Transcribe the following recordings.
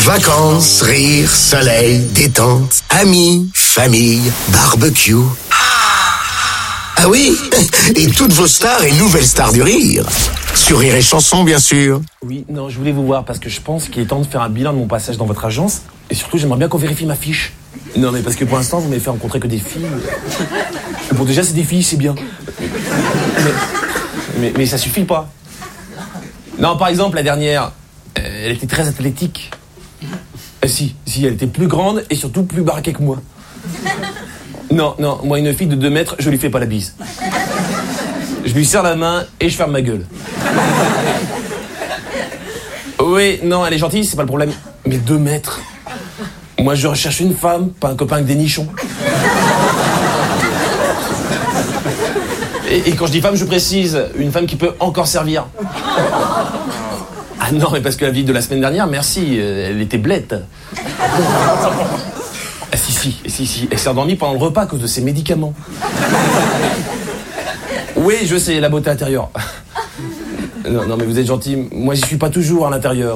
Vacances, rire, soleil, détente, amis, famille, barbecue. Ah oui, et toutes vos stars et nouvelles stars du rire. Sur Rire et Chanson, bien sûr. Oui, non, je voulais vous voir parce que je pense qu'il est temps de faire un bilan de mon passage dans votre agence. Et surtout, j'aimerais bien qu'on vérifie ma fiche. Non, mais parce que pour l'instant, vous m'avez fait rencontrer que des filles. Bon, déjà, c'est des filles, c'est bien. Mais ça suffit pas. Non, par exemple, la dernière, elle était très athlétique. Si, elle était plus grande et surtout plus baraquée que moi. Non, moi, une fille de 2 mètres, je lui fais pas la bise. Je lui serre la main et je ferme ma gueule. Oui, non, elle est gentille, c'est pas le problème. Mais 2 mètres. Moi, je recherche une femme, pas un copain avec des nichons. Et quand je dis femme, je précise, une femme qui peut encore servir. Ah non, mais parce que la vie de la semaine dernière, merci, elle était blette. Ah si, elle s'est endormie pendant le repas à cause de ses médicaments. Oui, je sais, la beauté intérieure. Non, mais vous êtes gentil, moi j'y suis pas toujours à l'intérieur.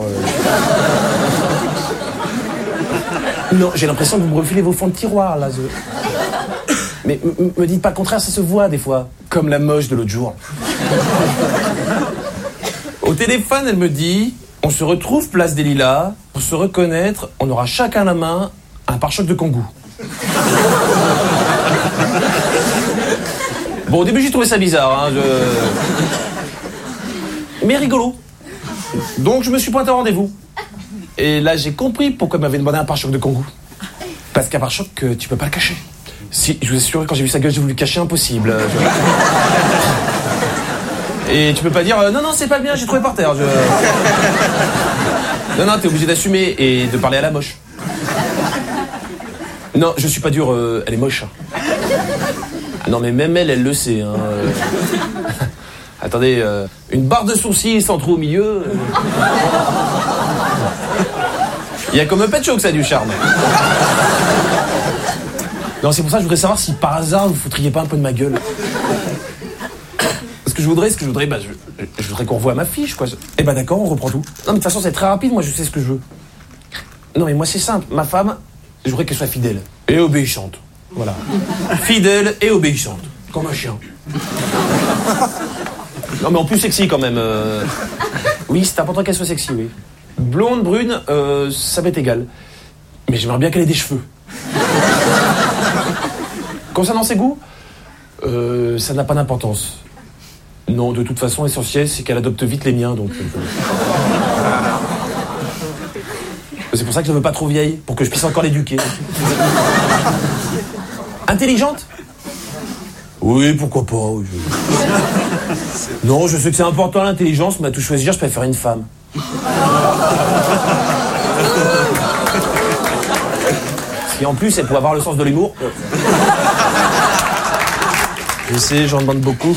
Non, j'ai l'impression que vous me refilez vos fonds de tiroir, là. Mais me dites pas le contraire, ça se voit des fois. Comme la moche de l'autre jour. Au téléphone, elle me dit, on se retrouve place des Lilas, pour se reconnaître, on aura chacun la main un pare-choc de Kangoo. Bon, au début, j'ai trouvé ça bizarre, hein, mais rigolo. Donc, je me suis pointé au rendez-vous. Et là, j'ai compris pourquoi elle m'avait demandé un pare-choc de Kangoo. Parce qu'un pare-choc, tu peux pas le cacher. Si, je vous assure, quand j'ai vu sa gueule, j'ai voulu le cacher, impossible. Et tu peux pas dire, non, c'est pas bien, j'ai trouvé par terre. Non, t'es obligé d'assumer et de parler à la moche. Non, je suis pas dur, elle est moche. Ah non, mais même elle le sait. Hein. Attendez, une barre de sourcils sans trou au milieu. Il y a comme un pet show que ça a du charme. Non, c'est pour ça que je voudrais savoir si par hasard vous foutriez pas un peu de ma gueule. Ce que je voudrais, je voudrais qu'on revoie ma fiche, quoi. Eh ben d'accord, on reprend tout. Non, mais de toute façon, c'est très rapide, moi je sais ce que je veux. Non, mais moi c'est simple, ma femme, je voudrais qu'elle soit fidèle et obéissante. Voilà. Fidèle et obéissante. Comme un chien. Non, mais en plus sexy quand même. Oui, c'est important qu'elle soit sexy, oui. Blonde, brune, ça m'est égal. Mais j'aimerais bien qu'elle ait des cheveux. Concernant ses goûts, ça n'a pas d'importance. Non, de toute façon, l'essentiel, c'est qu'elle adopte vite les miens, donc... C'est pour ça que je ne veux pas trop vieille, pour que je puisse encore l'éduquer. Intelligente ? Oui, pourquoi pas. Oui. Non, je sais que c'est important l'intelligence, mais à tout choisir, je préfère une femme. Et en plus, elle pourrait avoir le sens de l'humour. Je sais, j'en demande beaucoup.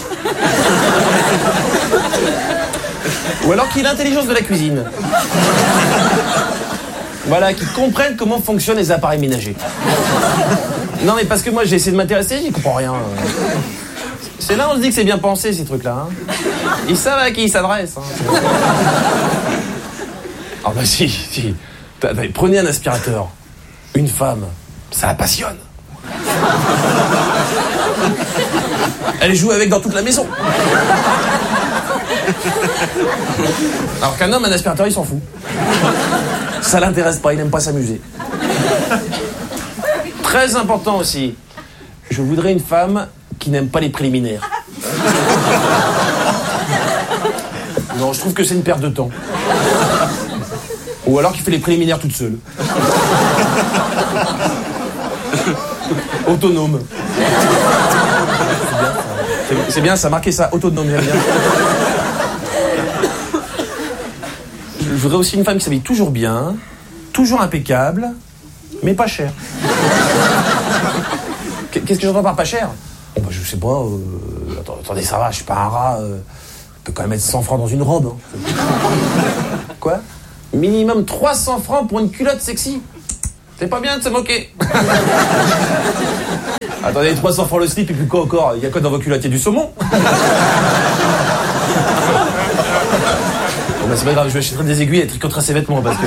Ou alors qu'il ait l'intelligence de la cuisine. Voilà, qu'il comprenne comment fonctionnent les appareils ménagers. Non, mais parce que moi, j'ai essayé de m'intéresser, j'y comprends rien. C'est là où on se dit que c'est bien pensé, ces trucs-là. Hein. Ils savent à qui ils s'adressent. Hein. Ah bah si. Prenez un aspirateur. Une femme, ça la passionne. Elle joue avec dans toute la maison. Alors qu'un homme, un aspirateur, il s'en fout. Ça l'intéresse pas, il n'aime pas s'amuser. Très important aussi, je voudrais une femme qui n'aime pas les préliminaires. Non, je trouve que c'est une perte de temps. Ou alors qui fait les préliminaires toute seule. Autonome. C'est bien, ça a marqué ça, autonome, j'aime bien. Je voudrais aussi une femme qui s'habille toujours bien, toujours impeccable, mais pas cher. Qu'est-ce que j'entends par pas cher ? Bon, bah, je sais pas, attendez, ça va, je suis pas un rat, on peut quand même mettre 100 francs dans une robe. Hein. Quoi ? Minimum 300 francs pour une culotte sexy. C'est pas bien de se moquer. Attendez, 300 francs le slip et puis quoi encore ? Il y a quoi dans vos culottes ? Il y a du saumon ? bah c'est pas grave, je vais acheter des aiguilles et tricoter ses vêtements parce que...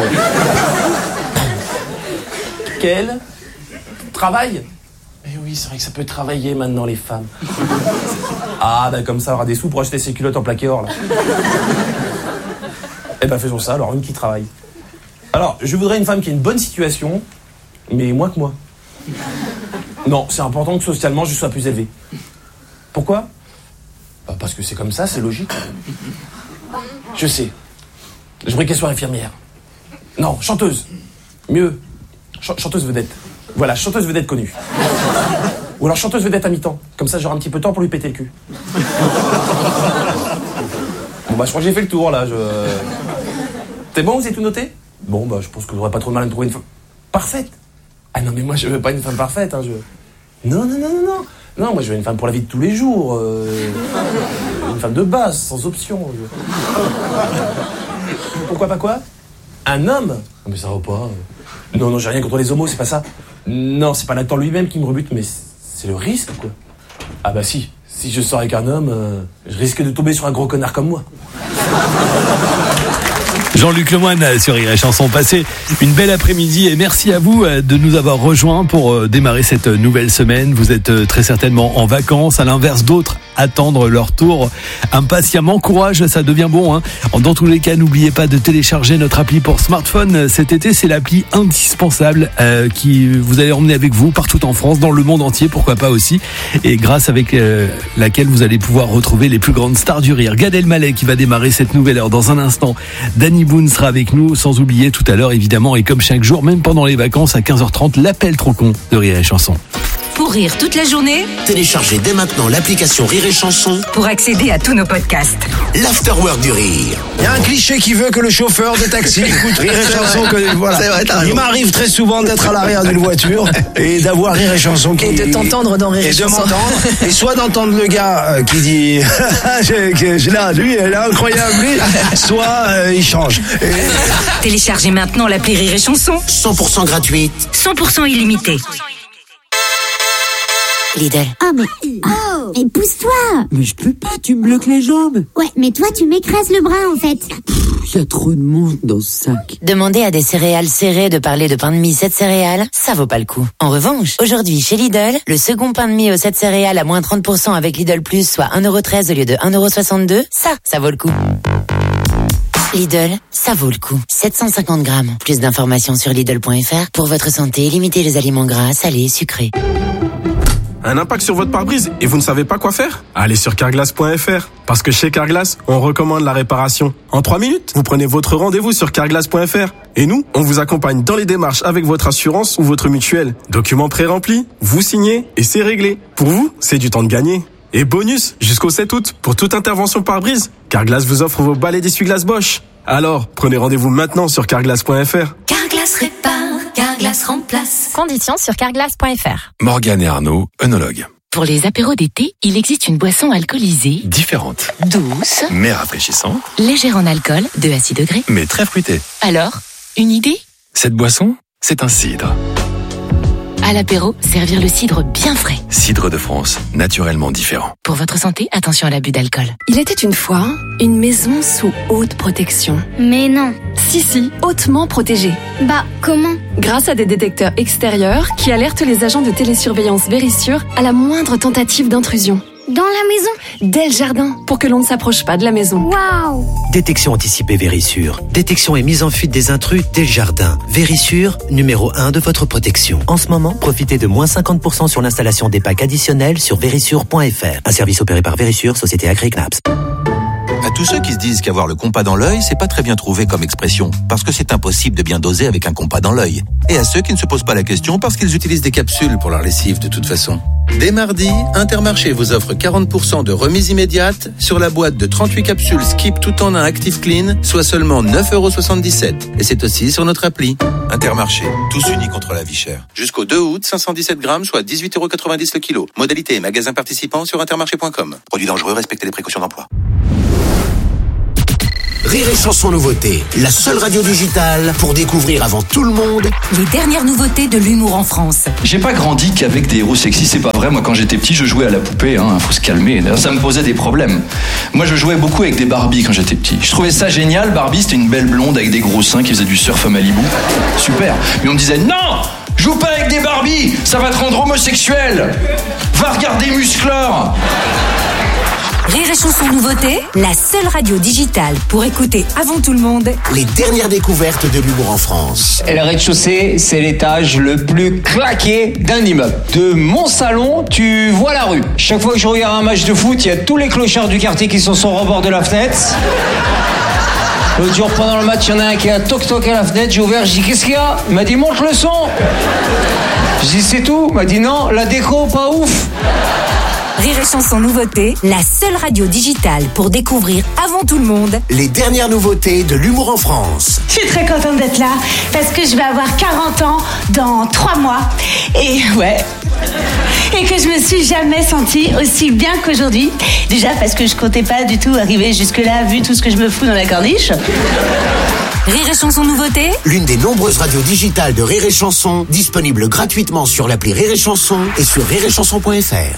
Quel travail? Eh oui, c'est vrai que ça peut travailler maintenant, les femmes. Ah, bah comme ça, on aura des sous pour acheter ses culottes en plaqué or, là. Eh ben faisons ça, alors une qui travaille. Alors, je voudrais une femme qui a une bonne situation, mais moins que moi. Non, c'est important que socialement je sois plus élevé. Pourquoi? Bah parce que c'est comme ça, c'est logique. Je sais. Je voudrais qu'elle soit infirmière. Non, chanteuse. Mieux. Chanteuse vedette. Voilà, chanteuse vedette connue. Ou alors chanteuse vedette à mi-temps. Comme ça, j'aurai un petit peu de temps pour lui péter le cul. Bon, bah, je crois que j'ai fait le tour, là. T'es bon, vous avez tout noté? Bon, bah, je pense que j'aurais pas trop de mal à me trouver une femme parfaite. Ah non, mais moi, je veux pas une femme parfaite, hein, Non. Non, moi, je veux une femme pour la vie de tous les jours. Une femme de base, sans option. Pourquoi pas quoi? Un homme? Non, mais ça va pas. Non, j'ai rien contre les homos, c'est pas ça. Non, c'est pas l'acteur lui-même qui me rebute, mais c'est le risque, quoi. Ah bah si je sors avec un homme, je risque de tomber sur un gros connard comme moi. Jean-Luc Lemoyne sur Rire et Chanson. Passez une belle après-midi et merci à vous de nous avoir rejoints pour démarrer cette nouvelle semaine. Vous êtes très certainement en vacances, à l'inverse d'autres attendre leur tour impatiemment. Courage, ça devient bon, hein. Dans tous les cas, n'oubliez pas de télécharger notre appli pour smartphone cet été. C'est l'appli indispensable qui vous allez emmener avec vous partout en France, dans le monde entier, pourquoi pas aussi, et grâce avec laquelle vous allez pouvoir retrouver les plus grandes stars du rire. Gad Elmaleh qui va démarrer cette nouvelle heure dans un instant. Danny Boone sera avec nous, sans oublier tout à l'heure évidemment, et comme chaque jour, même pendant les vacances à 15h30, l'appel trop con de Rire et Chanson. Pour rire toute la journée, Téléchargez dès maintenant l'application Rire et Chanson, pour accéder à tous nos podcasts. l'Afterwork du rire. Il y a un cliché qui veut que le chauffeur de taxi écoute Rire et Chanson. Voilà. C'est vrai, t'as raison. Il m'arrive très souvent d'être à l'arrière d'une voiture et d'avoir Rire et Chanson qui... Et de t'entendre dans Rire et Et de Chanson. m'entendre. Et soit d'entendre le gars qui dit là, lui, elle est incroyable, lui. Soit il change. Téléchargez maintenant l'appli Rire et Chanson, 100% gratuite. 100% illimité. Lidl. Oh, mais pousse-toi. Mais je peux pas, tu me bloques les jambes. Ouais, mais toi, tu m'écrases le bras, en fait. Il y a trop de monde dans ce sac. Demandez à des céréales serrées de parler de pain de mie 7 céréales, ça vaut pas le coup. En revanche, aujourd'hui chez Lidl, le second pain de mie aux 7 céréales à moins 30% avec Lidl Plus, soit 1,13€ au lieu de 1,62€, ça vaut le coup. Lidl, ça vaut le coup. 750 grammes. Plus d'informations sur Lidl.fr. Pour votre santé, limitez les aliments gras, salés, sucrés. Un impact sur votre pare-brise et vous ne savez pas quoi faire? Allez sur Carglass.fr. Parce que chez Carglass, on recommande la réparation. En 3 minutes, vous prenez votre rendez-vous sur Carglass.fr. Et nous, on vous accompagne dans les démarches avec votre assurance ou votre mutuelle. Documents pré-remplis, vous signez et c'est réglé. Pour vous, c'est du temps de gagner. Et bonus, jusqu'au 7 août, pour toute intervention pare-brise, Carglass vous offre vos balais d'essuie-glace Bosch. Alors, prenez rendez-vous maintenant sur Carglass.fr. Carglass répare, Carglass remplace. Conditions sur carglass.fr. Morgane et Arnaud, œnologues. Pour les apéros d'été, il existe une boisson alcoolisée, Différentes, douce, mais rafraîchissantes, légère en alcool, 2 à 6 degrés. mais très fruitées. Alors, une idée? Cette boisson, c'est un cidre. À l'apéro, servir le cidre bien frais. Cidre de France, naturellement différent. Pour votre santé, attention à l'abus d'alcool. Il était une fois une maison sous haute protection. Mais non. Si, hautement protégée. Bah, comment? Grâce à des détecteurs extérieurs qui alertent les agents de télésurveillance Vérissure à la moindre tentative d'intrusion. Dans la maison? Dès le jardin, pour que l'on ne s'approche pas de la maison. Waouh! Détection anticipée Vérissure. Détection et mise en fuite des intrus dès le jardin. Vérissure, numéro 1 de votre protection. En ce moment, profitez de moins 50% sur l'installation des packs additionnels sur Vérissure.fr. Un service opéré par Vérissure, société agréée CNAPS. À tous ceux qui se disent qu'avoir le compas dans l'œil, c'est pas très bien trouvé comme expression, parce que c'est impossible de bien doser avec un compas dans l'œil. Et à ceux qui ne se posent pas la question parce qu'ils utilisent des capsules pour leur lessive de toute façon. Dès mardi, Intermarché vous offre 40% de remise immédiate sur la boîte de 38 capsules Skip tout en un Active Clean, soit seulement 9,77€. Et c'est aussi sur notre appli. Intermarché, tous unis contre la vie chère. Jusqu'au 2 août, 517 grammes, soit 18,90€ le kilo. Modalité et magasin participant sur intermarché.com. Produit dangereux, respectez les précautions d'emploi. Rire et Chanson Nouveauté, la seule radio digitale pour découvrir avant tout le monde les dernières nouveautés de l'humour en France. J'ai pas grandi qu'avec des héros sexy, c'est pas vrai. Moi, quand j'étais petit, je jouais à la poupée, faut se calmer. D'ailleurs, ça me posait des problèmes. Moi, je jouais beaucoup avec des Barbie quand j'étais petit. Je trouvais ça génial. Barbie, c'était une belle blonde avec des gros seins qui faisait du surf à Malibu. Super. Mais on me disait, non, joue pas avec des Barbie, ça va te rendre homosexuel. Va regarder Musclor. Rire et Chanson Nouveauté, la seule radio digitale pour écouter avant tout le monde les dernières découvertes de l'humour en France. Et le rez-de-chaussée, c'est l'étage le plus claqué d'un immeuble. De mon salon, tu vois la rue. Chaque fois que je regarde un match de foot, il y a tous les clochards du quartier qui sont sur le rebord de la fenêtre. L'autre jour, pendant le match, il y en a un qui a toc-toc à la fenêtre. J'ai ouvert, je dis, qu'est-ce qu'il y a? Il m'a dit, monte le son. Je dis, c'est tout. Il m'a dit, non, la déco, pas ouf. Rire et Chanson Nouveauté, la seule radio digitale pour découvrir avant tout le monde les dernières nouveautés de l'humour en France. Je suis très contente d'être là parce que je vais avoir 40 ans dans 3 mois. Et que je me suis jamais sentie aussi bien qu'aujourd'hui. Déjà parce que je comptais pas du tout arriver jusque-là vu tout ce que je me fous dans la corniche. Rire et Chanson Nouveauté, l'une des nombreuses radios digitales de Rire et Chanson, disponible gratuitement sur l'appli Rire et Chanson et sur rireetchanson.fr.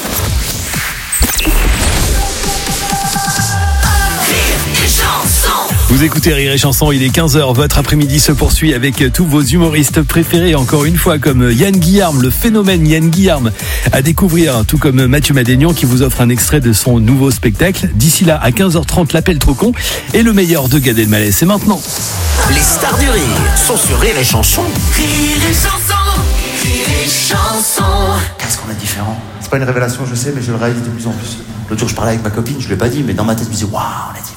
Vous écoutez Rire et Chanson, il est 15h, votre après-midi se poursuit avec tous vos humoristes préférés, encore une fois comme Yann Guillarme, le phénomène Yann Guillarme, à découvrir, tout comme Mathieu Madénian qui vous offre un extrait de son nouveau spectacle. D'ici là, à 15h30, l'appel trop con et le meilleur de Gad Elmaleh, c'est maintenant. Les stars du rire sont sur Rire et Chanson. Rire et Chanson, Rire et Chanson. Qu'est-ce qu'on est différent? C'est pas une révélation, je sais, mais je le réalise de plus en plus. L'autre jour, je parlais avec ma copine, je lui ai pas dit, mais dans ma tête, je me disais, waouh, on est différents.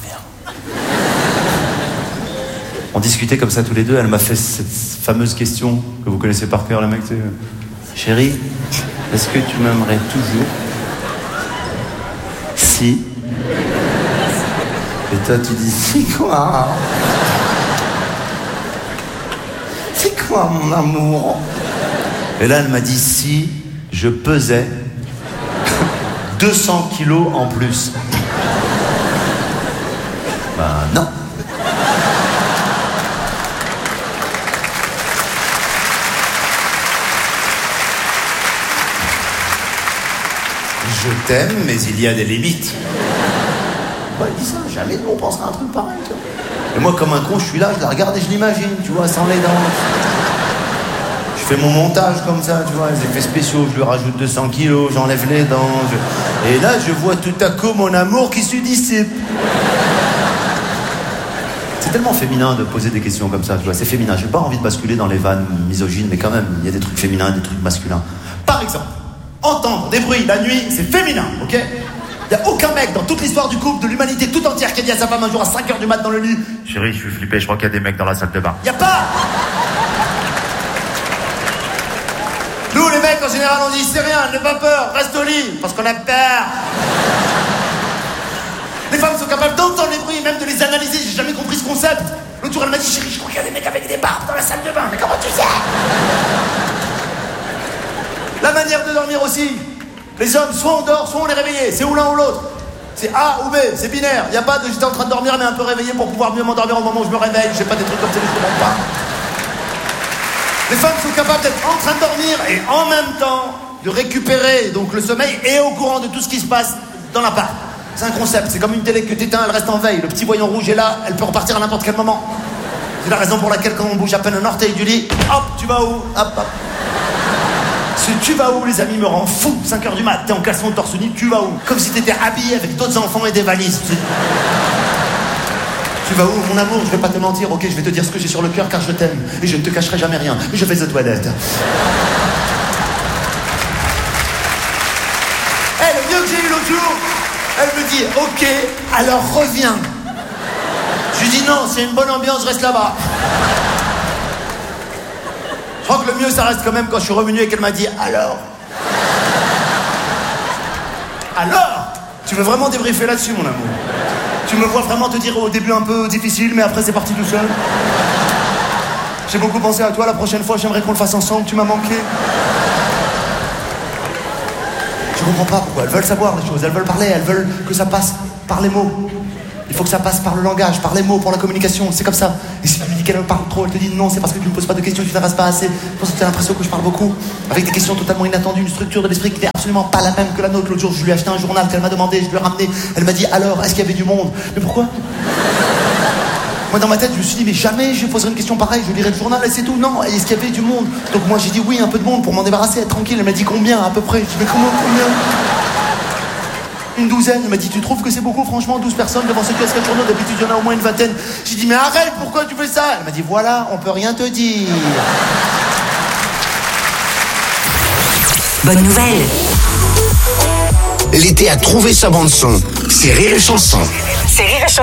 On discutait comme ça tous les deux, elle m'a fait cette fameuse question que vous connaissez par cœur, les mecs, c'est chérie, est-ce que tu m'aimerais toujours si... Et toi tu dis, c'est quoi? C'est quoi mon amour? Et là elle m'a dit, si je pesais 200 kilos en plus. Ben non. Je t'aime, mais il y a des limites. Bah, il dit ça, jamais on pensera à un truc pareil. Tu vois. Et moi, comme un con, je suis là, je la regarde et je l'imagine, tu vois, sans les dents. Je fais mon montage comme ça, tu vois, les effets spéciaux, je lui rajoute 200 kilos, j'enlève les dents. Et là, je vois tout à coup mon amour qui se dissipe. C'est tellement féminin de poser des questions comme ça, tu vois, c'est féminin. J'ai pas envie de basculer dans les vannes misogynes, mais quand même, il y a des trucs féminins et des trucs masculins. Par exemple, entendre des bruits la nuit, c'est féminin, ok? Il n'y a aucun mec dans toute l'histoire du couple, de l'humanité tout entière, qui a dit à sa femme un jour à 5h du mat dans le lit, chérie, je suis flippé, je crois qu'il y a des mecs dans la salle de bain. Il n'y a pas. Nous, les mecs, en général, on dit, c'est rien, n'aie pas peur, reste au lit, parce qu'on a peur. Les femmes sont capables d'entendre les bruits, même de les analyser, j'ai jamais compris ce concept. L'autre jour, elle m'a dit, chérie, je crois qu'il y a des mecs avec des barbes dans la salle de bain, mais comment tu sais? La manière de dormir aussi. Les hommes, soit on dort, soit on est réveillé. C'est ou l'un ou l'autre. C'est A ou B, c'est binaire. Il n'y a pas de j'étais en train de dormir mais un peu réveillé pour pouvoir mieux m'endormir au moment où je me réveille. Je sais pas des trucs comme ça, je ne comprends pas. Les femmes sont capables d'être en train de dormir et en même temps de récupérer donc le sommeil et au courant de tout ce qui se passe dans l'appart. C'est un concept, c'est comme une télé que t'éteins, elle reste en veille. Le petit voyant rouge est là, elle peut repartir à n'importe quel moment. C'est la raison pour laquelle quand on bouge à peine un orteil du lit, hop, tu vas où? Hop, hop. Ce tu vas où, les amis, me rend fou. 5h du mat, t'es en caleçon torse nu, tu vas où? Comme si t'étais habillé avec d'autres enfants et des valises. Tu vas où, mon amour? Je vais pas te mentir, ok, je vais te dire ce que j'ai sur le cœur car je t'aime. Et je ne te cacherai jamais rien. Je vais aux toilettes. Le mieux que j'ai eu l'autre jour, elle me dit, ok, alors reviens. Je lui dis non, c'est une bonne ambiance, je reste là-bas. Je crois que le mieux, ça reste quand même quand je suis revenu et qu'elle m'a dit alors. Alors? Tu veux vraiment débriefer là-dessus, mon amour? Tu me vois vraiment te dire au début un peu difficile, mais après c'est parti tout seul. J'ai beaucoup pensé à toi, la prochaine fois j'aimerais qu'on le fasse ensemble, tu m'as manqué. Je comprends pas pourquoi, elles veulent savoir les choses, elles veulent parler, elles veulent que ça passe par les mots. Il faut que ça passe par le langage, par les mots, pour la communication. C'est comme ça. Et si tu lui dis qu'elle parle trop, elle te dit non, c'est parce que tu ne me poses pas de questions, tu ne t'intéresses pas assez. Je pense que tu as l'impression que je parle beaucoup. Avec des questions totalement inattendues, une structure de l'esprit qui n'est absolument pas la même que la nôtre. L'autre jour, je lui ai acheté un journal qu'elle m'a demandé, je lui ai ramené. Elle m'a dit alors, est-ce qu'il y avait du monde? Mais pourquoi? Moi, dans ma tête, je me suis dit, mais jamais je poserai une question pareille, je lirai le journal et c'est tout. Non, est-ce qu'il y avait du monde? Donc moi, j'ai dit oui, un peu de monde pour m'en débarrasser, être tranquille. Elle m'a dit combien à peu près? Je dis, mais combien? Une douzaine. Elle m'a dit, tu trouves que c'est beaucoup, franchement, 12 personnes devant ce kiosque à journaux, d'habitude, il y en a au moins une vingtaine. J'ai dit, mais arrête, pourquoi tu fais ça? Elle m'a dit, voilà, on peut rien te dire. Bonne nouvelle. L'été a trouvé sa bande-son. C'est Rire et Chanson. C'est Rire et Chanson.